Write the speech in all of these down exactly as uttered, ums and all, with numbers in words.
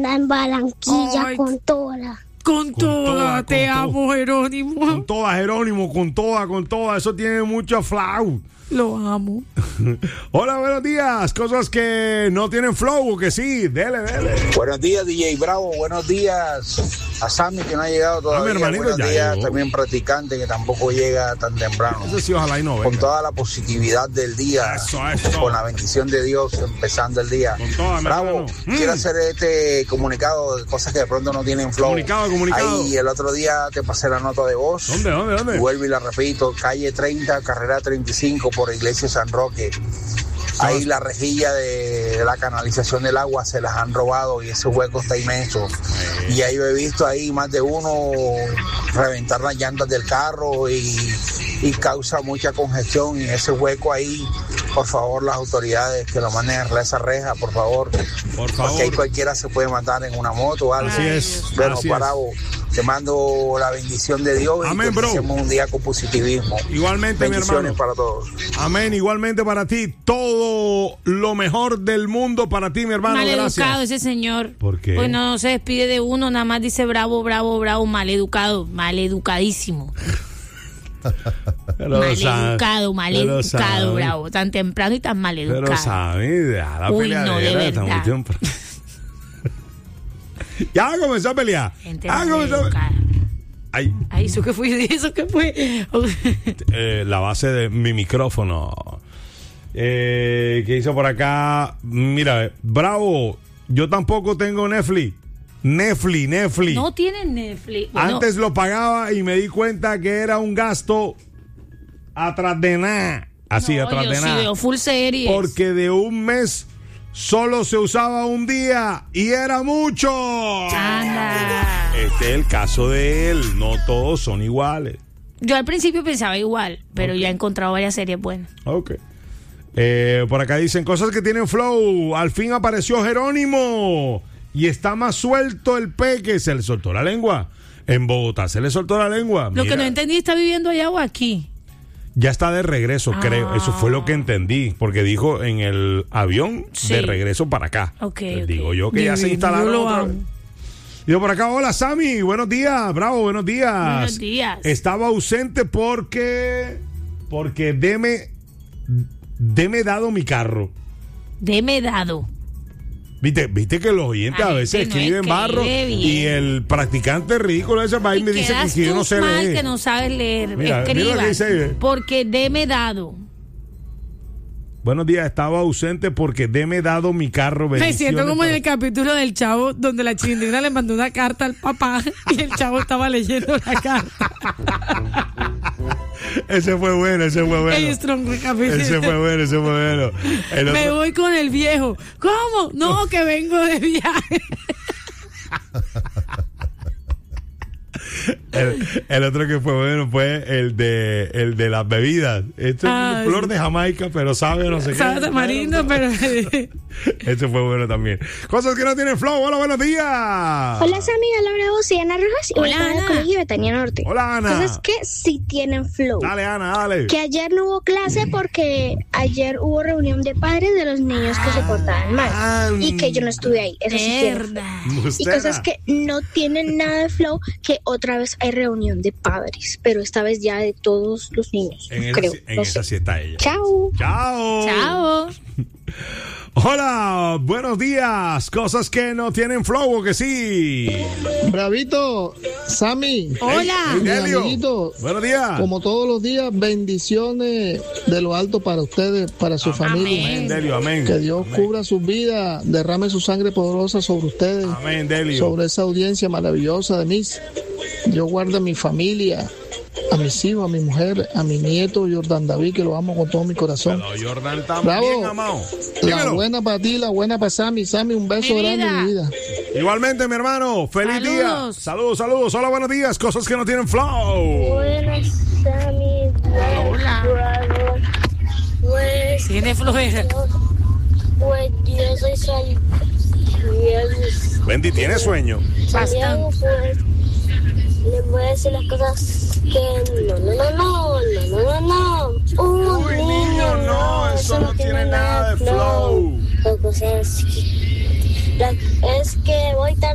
anda en Barranquilla. Ay, con toda. Con, con toda, toda, te con amo, to Jerónimo. Con toda, Jerónimo, con toda, con toda. Eso tiene mucho flow. Lo amo. Hola, buenos días. Cosas que no tienen flow, que sí. Dele, dele. Buenos días, D J Bravo. Buenos días a Sammy, que no ha llegado todavía. Ah, buenos ya días llegó. También practicante, que tampoco llega tan temprano. Eso sí, ojalá y no venga. Con toda la positividad del día. Eso, eso. Con la bendición de Dios empezando el día. Con toda, Bravo, mm. quiero hacer este comunicado de cosas que de pronto no tienen flow. Comunicado, comunicado. Ahí el otro día te pasé la nota de voz. ¿Dónde, dónde, dónde? Y vuelvo y la repito. Calle treinta, carrera treinta y cinco por Iglesia San Roque. Ahí la rejilla de, de la canalización del agua se las han robado y ese hueco está inmenso. Sí. Y ahí yo he visto ahí más de uno reventar las llantas del carro y, y causa mucha congestión. Y ese hueco ahí, por favor, las autoridades que lo manden a arreglar esa reja, por favor. Por favor. Porque ahí cualquiera se puede matar en una moto o algo. Así es. Bueno, así Bravo, te mando la bendición de Dios. Amén, y bro. hacemos un día con positivismo. Igualmente, mi hermano. Para todos. Amén, igualmente para ti. Todo lo mejor del mundo para ti, mi hermano. Maleducado Gracias. ese señor. ¿Por qué? Pues no se despide de uno, nada más dice bravo, bravo, bravo, maleducado, maleducadísimo. Maleducado, maleducado, bravo. Tan temprano y tan maleducado. Pero sabe, deja la Uy, pelea no, de está muy verdad. temprano. Ya comenzó a pelear. Gente Ya comenzó a maleducada. Ay, Ay, ¿eso qué fue? ¿Eso qué fue? eh, la base de mi micrófono. Eh, ¿Qué hizo por acá? Mira, Bravo, yo tampoco tengo Netflix. Netflix, Netflix. No tiene Netflix. Bueno, Antes lo pagaba y me di cuenta que era un gasto atrás de nada. Así, no, atrás yo de sí nada. veo full series. Porque de un mes solo se usaba un día y era mucho. Anda. Este es el caso de él. No todos son iguales. Yo al principio pensaba igual, pero Okay. ya he encontrado varias series buenas. Ok. Eh, por acá dicen cosas que tienen flow. Al fin apareció Jerónimo y está más suelto el peque. Se le soltó la lengua. En Bogotá se le soltó la lengua. Lo Mira, que no entendí, ¿está viviendo allá o aquí? ya está de regreso, Ah. creo. Eso fue lo que entendí. Porque dijo en el avión Sí. de regreso para acá. Ok, Pues ok. digo yo que ya se Divino, instalaron yo lo otra amo. vez. Y yo por acá, hola Sammy, buenos días, Bravo, buenos días. Buenos días. Estaba ausente porque, porque deme, deme dado mi carro. Deme dado. Viste, viste que los oyentes Ay, a veces que no escriben escribe barro bien. y el practicante ridículo ese país Y me dice que, quedas que yo no tú sé mal leer. que no sabes leer. Mira, mira lo que dice ahí, Escriban. ve. Porque deme dado. Buenos días, estaba ausente porque deme dado mi carro. Me siento Bendiciones como en para- el capítulo del Chavo donde la chilindrina le mandó una carta al papá y el Chavo estaba leyendo la carta. Ese fue bueno, ese fue bueno. El Strong capítulo. Ese fue bueno, ese fue bueno. El otro- Me voy con el viejo. ¿Cómo? No, que vengo de viaje. El, el otro que fue bueno fue el de el de las bebidas. Esto Ah, es flor sí. de Jamaica, pero sabe no sé Sabe qué. tamarindo, pero... Ese fue bueno también. Cosas que no tienen flow. Hola, buenos días. Hola Sammy, hola Bravo, soy Ana Rojas y voy Hola, para el Ana. colegio Betania Norte. Hola, Ana. Cosas que sí tienen flow. Dale, Ana, dale. Que ayer no hubo clase porque ayer hubo reunión de padres de los niños que se portaban mal. Ah, Y que yo no estuve ahí. Eso sí tiene flow. Verdad. Y Mustera. cosas que no tienen nada de flow, que otra vez hay reunión de padres, pero esta vez ya de todos los niños, En esa, creo. en no esa sé. sí está ella. Chao. Chao. Chao. Hola, buenos días. Cosas que no tienen flow, ¿o que sí? Bravito, Sammy, Hola. Hey, mi Delio. amiguito, Buenos días. como todos los días, bendiciones de lo alto para ustedes, para su familia. Amén, Delio, amén. Que Dios Amén. cubra sus vidas, derrame su sangre poderosa sobre ustedes, Amén, Delio. sobre esa audiencia maravillosa de mis. Dios guarde a mi familia, a mis hijos, a mi mujer, a mi nieto Jordan David, que lo amo con todo mi corazón. Pero Jordan está Bravo. bien amado. La Dímelo. buena para ti, la buena para Sammy. Sammy, un beso Mi grande, vida. mi vida. Igualmente, mi hermano. Feliz Saludos. día. Saludos, saludos. Hola, buenos días. Cosas que no tienen flow. Buenas, Sammy. Hola. Bravo. Pues, Tiene flojera. pues yo soy Santiago. Wendy, ¿tiene sueño? Santiago, pues les voy a decir las cosas que no, no, no, no, no, no, no, no. Un Uy, niño, no, eso no tiene nada de flow. O cosas así. La- es que voy tan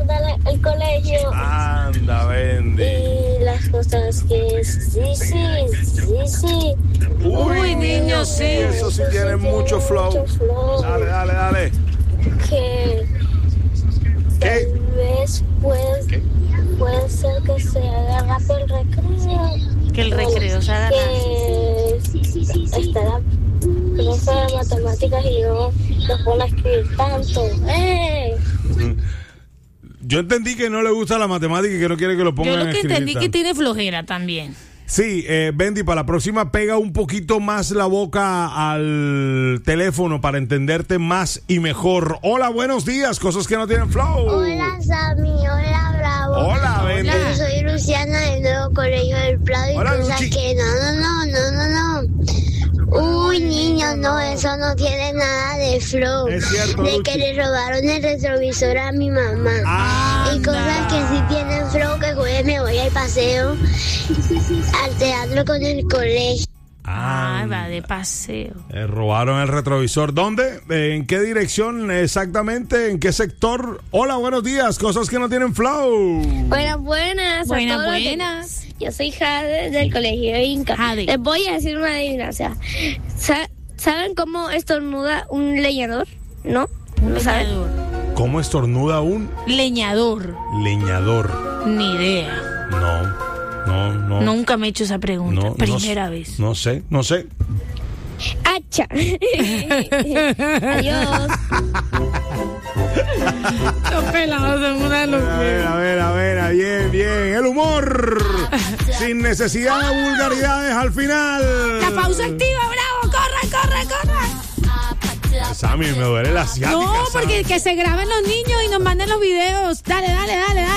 sí. Uy, niño, sí. Eso sí tiene mucho flow. Mucho flow. Dale, dale, dale. Que ¿Qué? tal vez puede, puede ser que se haga rápido el recreo. Que el recreo se haga Que estará profe de matemáticas y no nos pone a escribir tanto. ¡Eh! Yo entendí que no le gusta la matemática y que no quiere que lo pongan Yo lo a que escribir entendí que tanto. tiene flojera también. Sí, eh, Bendy, para la próxima pega un poquito más la boca al teléfono para entenderte más y mejor. Hola, buenos días, cosas que no tienen flow. Hola, Sammy. Hola, Bravo. Hola, Bendy. Yo soy Luciana del Nuevo Colegio del Prado y Hola, piensas Luchi. que no, no, no, no, no, no. Uy, niño, no, eso no tiene nada de flow. Es cierto, de Luchi. que le robaron el retrovisor a mi mamá. Ah, Y cosas que sí tienen flow, que jueves me voy al paseo, al teatro con el colegio. ah, Ay, va de paseo. eh, robaron el retrovisor. ¿Dónde? Eh, ¿En qué dirección exactamente? ¿En qué sector? Hola, buenos días, cosas que no tienen flow. Buenas, buenas. a Buenas, todos los buenas. que- Yo soy Jade del Colegio Inca. Jade. Les voy a decir una adivinanza. Sa- ¿Saben cómo estornuda un leñador? ¿No? ¿No saben? Leñador. ¿Cómo estornuda un Leñador. leñador? Ni idea. No, no, no. Nunca me he hecho esa pregunta. no, no Primera sé, vez. No sé, no sé. ¡Hacha! Adiós. Los pelados son una A ver, locura. a ver, a ver, bien, bien. El humor. Sin necesidad de vulgaridades al final. La pausa activa, bravo. Corre, corre, corre. Sammy, me duele la asiática. No, Sammy. porque que se graben los niños y nos manden los videos. Dale, dale, dale, dale.